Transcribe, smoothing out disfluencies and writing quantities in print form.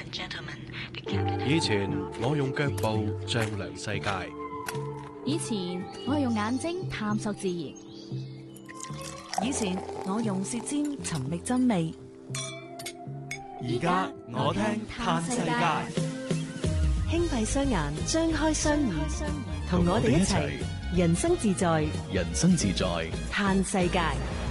以前我用腳步丈量世界， 以前我係用眼睛探索自然， 以前我用舌尖尋覓真味， 而家我聽嘆世界。 輕閉雙眼，張開雙耳，同我哋一齊人生自在， 人生自在， 嘆世界。